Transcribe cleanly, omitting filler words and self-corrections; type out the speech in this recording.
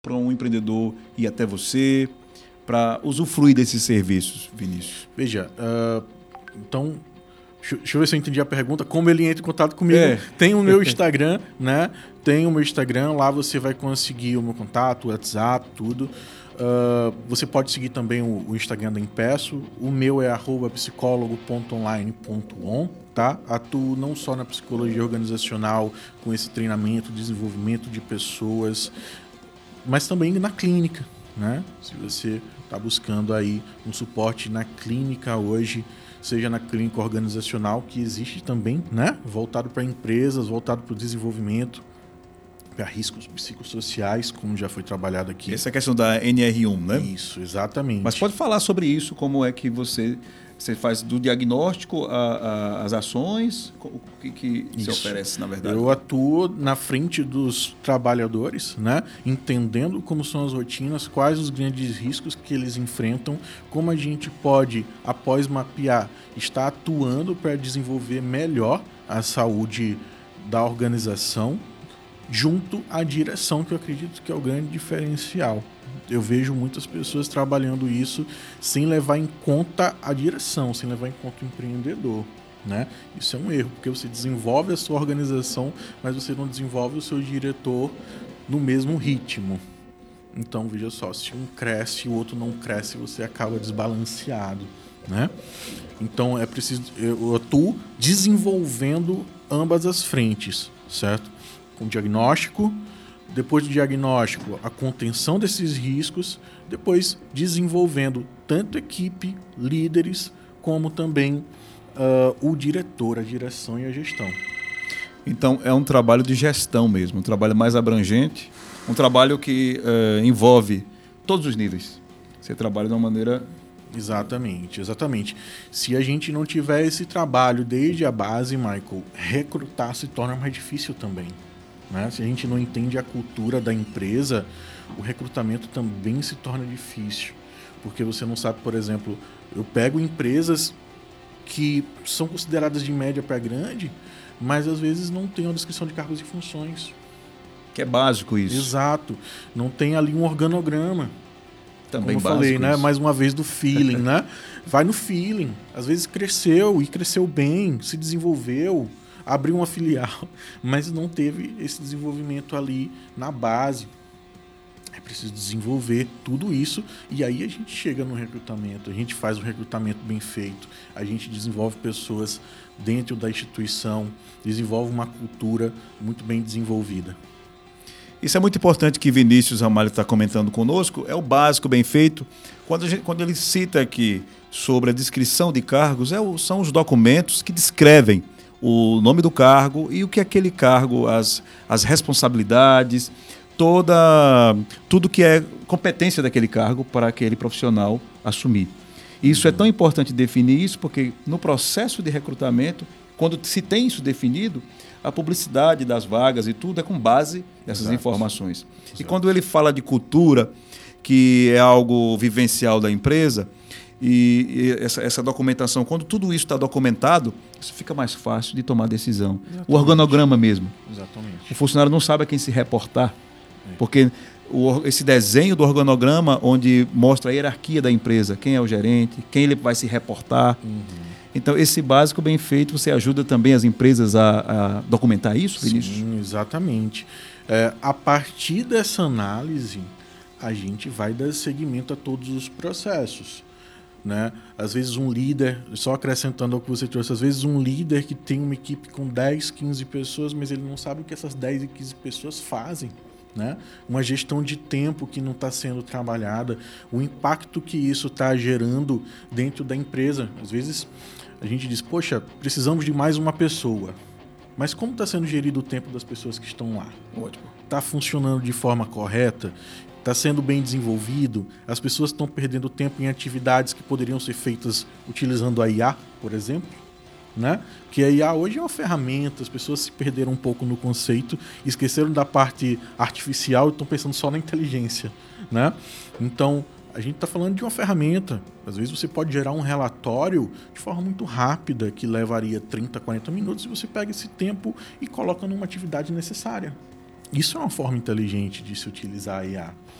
para um empreendedor ir até você, para usufruir desses serviços, Vinícius? Veja, então, deixa eu ver se eu entendi a pergunta. Como ele entra em contato comigo? Tem o meu Instagram, né? Tem o meu Instagram, lá você vai conseguir o meu contato, o WhatsApp, tudo. Você pode seguir também o Instagram da Impesso. O meu é @psicologo.online.on, tá? Atuo não só na psicologia organizacional, com esse treinamento, desenvolvimento de pessoas, mas também na clínica, né? Se você está buscando aí um suporte na clínica hoje, seja na clínica organizacional, que existe também, né? Voltado para empresas, voltado para o desenvolvimento, para riscos psicossociais, como já foi trabalhado aqui. Essa é a questão da NR1, né? Isso, exatamente. Mas pode falar sobre isso, como é que você faz do diagnóstico as ações, o que se oferece, na verdade? Eu atuo na frente dos trabalhadores, né? Entendendo como são as rotinas, quais os grandes riscos que eles enfrentam, como a gente pode, após mapear, estar atuando para desenvolver melhor a saúde da organização, junto à direção, que eu acredito que é o grande diferencial. Eu vejo muitas pessoas trabalhando isso sem levar em conta a direção, sem levar em conta o empreendedor, né? Isso é um erro, porque você desenvolve a sua organização, mas você não desenvolve o seu diretor no mesmo ritmo. Então, veja só, se um cresce e o outro não cresce, você acaba desbalanceado, né? Então, é preciso, eu atuo desenvolvendo ambas as frentes, certo? Com diagnóstico, depois do diagnóstico, a contenção desses riscos, depois desenvolvendo tanto equipe, líderes, como também o diretor, a direção e a gestão. Então, é um trabalho de gestão mesmo, um trabalho mais abrangente, um trabalho que envolve todos os níveis. Você trabalha de uma maneira... Exatamente. Se a gente não tiver esse trabalho desde a base, Michael, recrutar se torna mais difícil também. Né? Se a gente não entende a cultura da empresa, o recrutamento também se torna difícil. Porque você não sabe, por exemplo, eu pego empresas que são consideradas de média para grande, mas às vezes não tem uma descrição de cargos e funções. Que é básico isso. Exato. Não tem ali um organograma. Também como eu falei, né? Isso. Mais uma vez do feeling, né? Vai no feeling. Às vezes cresceu e cresceu bem, se desenvolveu, abriu uma filial, mas não teve esse desenvolvimento ali na base. É preciso desenvolver tudo isso e aí a gente chega no recrutamento, a gente faz um recrutamento bem feito, a gente desenvolve pessoas dentro da instituição, desenvolve uma cultura muito bem desenvolvida. Isso é muito importante que Vinícius Ramalho está comentando conosco, é o básico bem feito. Quando ele cita aqui sobre a descrição de cargos, são os documentos que descrevem o nome do cargo e o que aquele cargo, as responsabilidades, tudo que é competência daquele cargo para aquele profissional assumir. Isso é tão importante definir isso, porque no processo de recrutamento, quando se tem isso definido, a publicidade das vagas e tudo é com base nessas informações. Exato. E quando ele fala de cultura, que é algo vivencial da empresa, e essa documentação, quando tudo isso está documentado, isso fica mais fácil de tomar decisão. Exatamente. O organograma mesmo. Exatamente. O funcionário não sabe a quem se reportar, porque esse desenho do organograma, onde mostra a hierarquia da empresa, quem é o gerente, quem ele vai se reportar. Então, esse básico bem feito, você ajuda também as empresas a documentar isso, Vinícius? Sim, exatamente. A partir dessa análise, a gente vai dar seguimento a todos os processos. Né? Às vezes um líder, só acrescentando ao que você trouxe, às vezes um líder que tem uma equipe com 10, 15 pessoas, mas ele não sabe o que essas 10 e 15 pessoas fazem. Né? Uma gestão de tempo que não está sendo trabalhada, o impacto que isso está gerando dentro da empresa. Às vezes a gente diz, poxa, precisamos de mais uma pessoa. Mas como está sendo gerido o tempo das pessoas que estão lá? Ótimo. Está funcionando de forma correta? Está sendo bem desenvolvido? As pessoas estão perdendo tempo em atividades que poderiam ser feitas utilizando a IA, por exemplo? Né? Que a IA hoje é uma ferramenta, as pessoas se perderam um pouco no conceito, esqueceram da parte artificial e estão pensando só na inteligência. Né? Então, a gente está falando de uma ferramenta. Às vezes você pode gerar um relatório de forma muito rápida, que levaria 30, 40 minutos, e você pega esse tempo e coloca numa atividade necessária. Isso é uma forma inteligente de se utilizar a IA.